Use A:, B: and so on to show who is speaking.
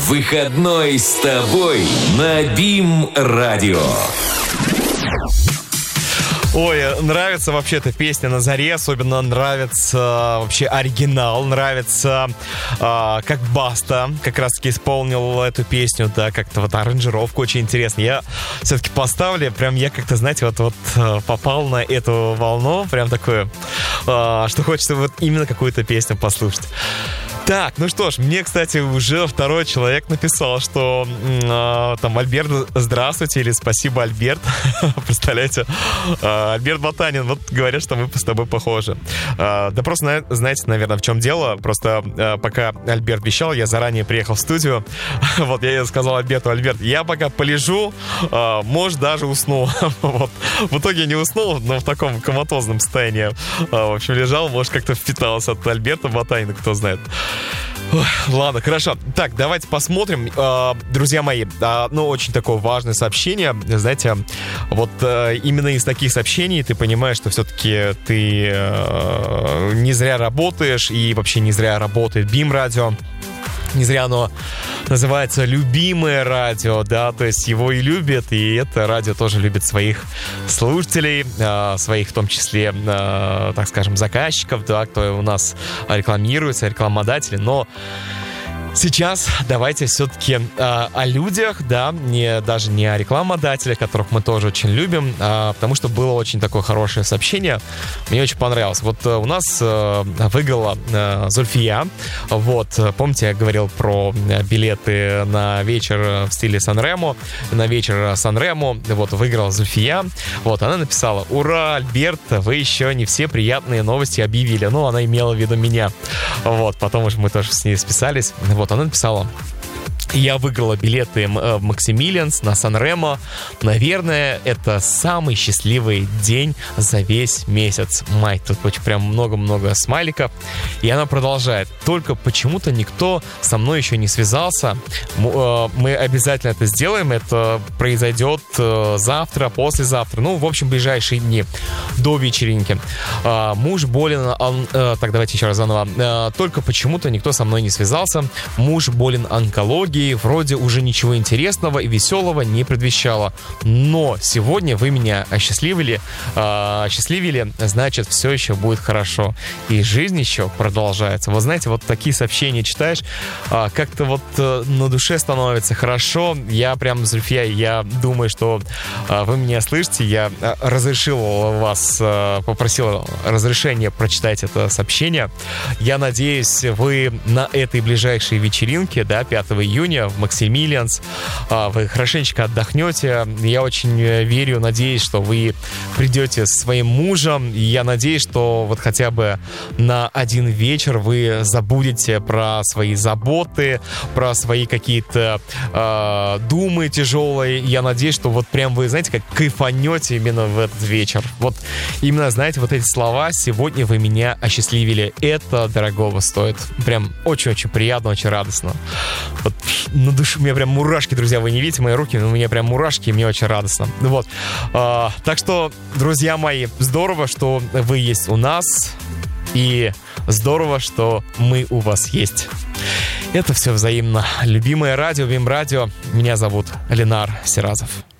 A: Выходной с тобой на БИМ-радио.
B: Ой, нравится вообще эта песня «На заре», особенно нравится вообще оригинал, нравится как Баста как раз-таки исполнил эту песню, да, как-то вот аранжировка очень интересная. Я все-таки поставлю, прям я как-то, знаете, вот попал на эту волну, прям такое, что хочется вот именно какую-то песню послушать. Так, ну что ж, мне, кстати, уже второй человек написал, что там Альберт, здравствуйте, или спасибо, Альберт. Представляете, Альберт Ботанин, вот говорят, что мы с тобой похожи. Да просто, знаете, наверное, в чем дело. Просто пока Альберт вещал, я заранее приехал в студию. Вот, я сказал Альберту: Альберт, я пока полежу, может, даже усну. Вот. В итоге я не уснул, но в таком коматозном состоянии. В общем, лежал, может, как-то впитался от Альберта Ботанина, кто знает. Ладно, хорошо. Так, давайте посмотрим. Друзья мои, ну, очень такое важное сообщение. Знаете, вот именно из таких сообщений ты понимаешь, что все-таки ты не зря работаешь, и вообще не зря работает БИМ-радио. Не зря оно называется «Любимое радио», да, то есть его и любят, и это радио тоже любит своих слушателей, своих в том числе, так скажем, заказчиков, да, кто у нас рекламируется, рекламодатели, но сейчас давайте все-таки о людях, да, даже не о рекламодателях, которых мы тоже очень любим, потому что было очень такое хорошее сообщение, мне очень понравилось. Вот у нас выиграла Зульфия, вот, помните, я говорил про билеты на вечер в стиле Сан-Ремо, на вечер Сан-Ремо, вот, выиграла Зульфия, вот, она написала: «Ура, Альберт, вы еще не все приятные новости объявили», ну, она имела в виду меня, вот, потом уже мы тоже с ней списались, вот, она написала: «Я выиграла билеты в Максимилианс на Сан-Ремо. Наверное, это самый счастливый день за весь месяц май». Тут прям много-много смайликов. И она продолжает: «Только почему-то никто со мной еще не связался. Мы обязательно это сделаем. Это произойдет завтра, послезавтра. Ну, в общем, ближайшие дни до вечеринки. Муж болен...» Так, давайте еще раз заново. «Только почему-то никто со мной не связался. Муж болен онкологией. Вроде уже ничего интересного и веселого не предвещало. Но сегодня вы меня осчастливили, значит, все еще будет хорошо. И жизнь еще продолжается». Вот знаете, вот такие сообщения читаешь, как-то вот на душе становится хорошо. Я прям, Зульфия, я думаю, что вы меня слышите. Я разрешил вас, попросил разрешения прочитать это сообщение. Я надеюсь, вы на этой ближайшей вечеринке, да, 5 июня в Максимилианс, вы хорошенечко отдохнете. Я очень верю, надеюсь, что вы придете с своим мужем. И я надеюсь, что вот хотя бы на один вечер вы забудете про свои заботы, про свои какие-то думы тяжелые. Я надеюсь, что вот прям вы, знаете, как кайфанете именно в этот вечер. Вот именно, знаете, вот эти слова: «Сегодня вы меня осчастливили». Это дорогого стоит. Прям очень-очень приятно, очень радостно. Вот на душе у меня прям мурашки, друзья, вы не видите мои руки, но у меня прям мурашки, и мне очень радостно. Вот. Так что, друзья мои, здорово, что вы есть у нас, и здорово, что мы у вас есть. Это все взаимно. Любимое радио, БИМ-радио. Меня зовут Ленар Сиразов.